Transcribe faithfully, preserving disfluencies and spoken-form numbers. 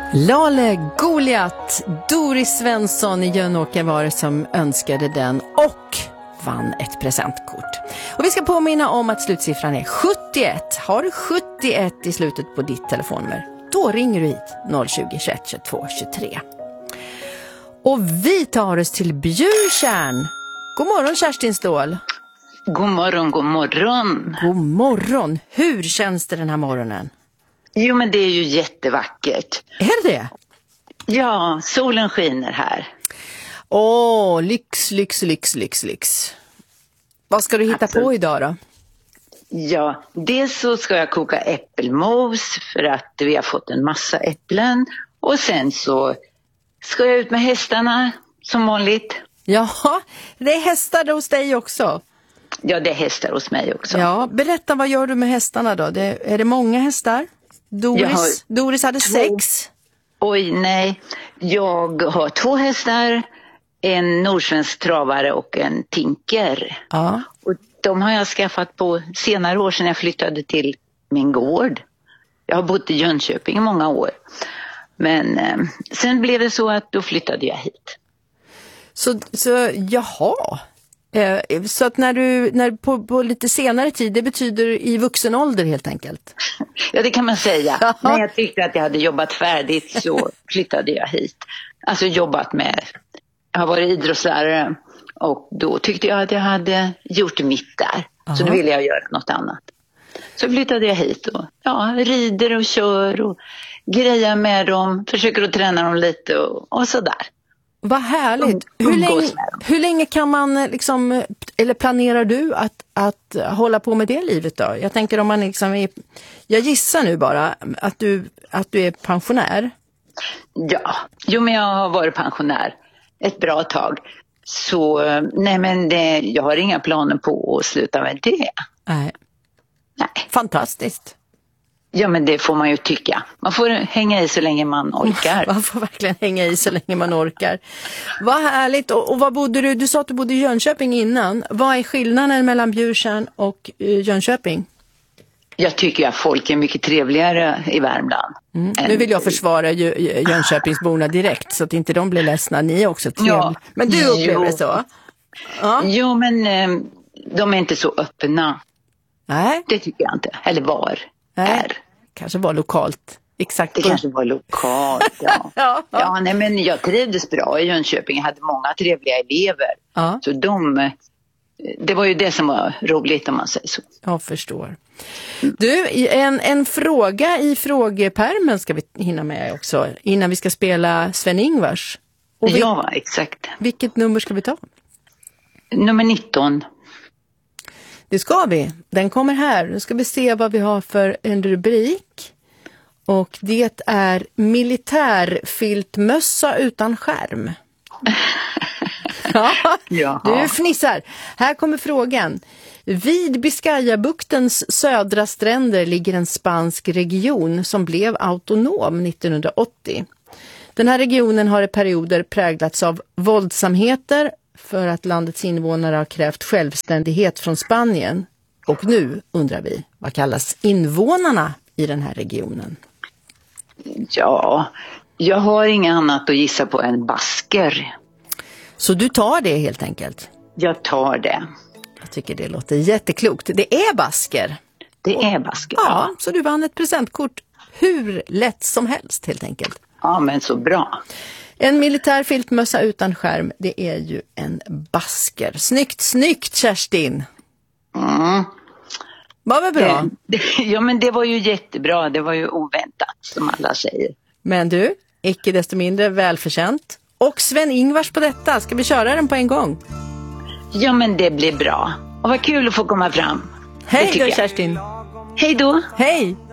Lale Goliat, Doris Svensson i Jönåker var det som önskade den och vann ett presentkort. Och vi ska påminna om att slutsiffran är sjuttioett. Har du sjuttioett i slutet på ditt telefonnummer, då ringer du hit noll tjugo, tjugoett, tjugotvå, tjugotre. Och vi tar oss till Bjurtjärn. God morgon Kerstin Ståhl. God morgon, god morgon. God morgon. Hur känns det den här morgonen? Jo, men det är ju jättevackert. Är det? Ja, solen skiner här. Åh, lyx, lyx, lyx, lyx, lyx. Vad ska du hitta Absolut. på idag då? Ja, dels så ska jag koka äppelmos för att vi har fått en massa äpplen. Och sen så ska jag ut med hästarna som vanligt. Ja, det är hästar hos dig också. Ja, det är hästar hos mig också. Ja, berätta, vad gör du med hästarna då? Det, är det många hästar? Doris, har... Doris hade två... sex. Oj, nej. Jag har två hästar, en nordsvensk travare och en tinker. Ja. Och de har jag skaffat på senare år sedan jag flyttade till min gård. Jag har bott i Jönköping i många år. Men eh, sen blev det så att då flyttade jag hit. Så, så jaha. Eh, så att när du, när på, på lite senare tid, det betyder i vuxen ålder helt enkelt? Ja, det kan man säga. Jaha. När jag tyckte att jag hade jobbat färdigt så flyttade jag hit. Alltså jobbat med, jag har varit idrottslärare och då tyckte jag att jag hade gjort mitt där. Aha. Så då ville jag göra något annat. Så flyttade jag hit och ja, rider och kör och grejer med dem, försöker att träna dem lite och, och sådär. Vad härligt. Hur länge, hur länge kan man liksom, eller planerar du att, att hålla på med det livet då? Jag tänker om man liksom är, jag gissar nu bara att du, att du är pensionär. Ja, jo men jag har varit pensionär ett bra tag. Så nej men det, jag har inga planer på att sluta med det. Nej. Nej. Fantastiskt. Ja, men det får man ju tycka. Man får hänga i så länge man orkar. Man får verkligen hänga i så länge man orkar. Vad härligt. Och, och vad bodde du? Du sa att du bodde i Jönköping innan. Vad är skillnaden mellan Bjurtjärn och uh, Jönköping? Jag tycker att folk är mycket trevligare i Värmland. Mm. Nu vill jag försvara Jönköpingsborna direkt så att inte de blir ledsna. Ni är också trevliga. Ja, men du upplever det så? Ja. Jo, men eh, de är inte så öppna. Nej. Det tycker jag inte. Eller var. Nej, kanske var lokalt. Exakt. Det kanske var lokalt, ja. ja, ja. ja nej, men jag trivdes bra i Jönköping. Jag hade många trevliga elever. Ja. Så de, det var ju det som var roligt om man säger så. Jag förstår. Du, en, en fråga i frågepärmen ska vi hinna med också. Innan vi ska spela Sven-Ingvars. Och vi, ja, exakt. Vilket nummer ska vi ta? Nummer nitton. Det ska vi. Den kommer här. Nu ska vi se vad vi har för en rubrik. Och det är militärfiltmössa utan skärm. Ja, du fnissar. Här kommer frågan. Vid Biscayabuktens södra stränder ligger en spansk region som blev autonom nittonhundraåttio. Den här regionen har i perioder präglats av våldsamheter för att landets invånare har krävt självständighet från Spanien. Och nu undrar vi, vad kallas invånarna i den här regionen? Ja, jag har inget annat att gissa på än basker. Så du tar det helt enkelt? Jag tar det. Jag tycker det låter jätteklokt. Det är basker. Det är basker. Ja, ja, så du vann ett presentkort hur lätt som helst helt enkelt. Ja, men så bra. En militär filtmössa utan skärm, det är ju en basker. Snyggt, snyggt Kerstin. Mm. Var väl bra? Det, det, ja, men det var ju jättebra. Det var ju oväntat, som alla säger. Men du, icke desto mindre välförtjänt. Och Sven-Ingvars på detta. Ska vi köra den på en gång? Ja, men det blir bra. Och vad kul att få komma fram. Hej då, Kerstin. Hej då. Hej.